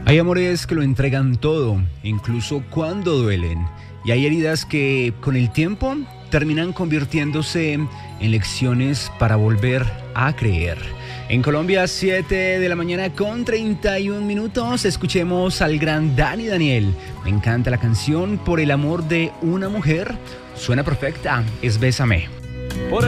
Hay amores que lo entregan todo, incluso cuando duelen. Y hay heridas que con el tiempo terminan convirtiéndose en lecciones para volver a creer. En Colombia, 7 de la mañana con 31 minutos, escuchemos al gran Dani Daniel. Me encanta la canción Por el amor de una mujer. Suena perfecta, es Bésame.